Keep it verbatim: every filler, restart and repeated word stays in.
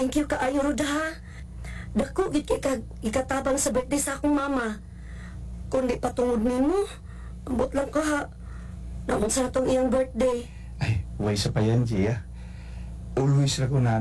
Thank you kaayo, Rod, ha. Dako, gid kay kag ikatabang sa birthday sa akong mama. Kung di patungod nimo, ambot lang ka, ha. Naman sa natong iyang birthday. Ay, way sa pa yan, Gia. Always ra ko na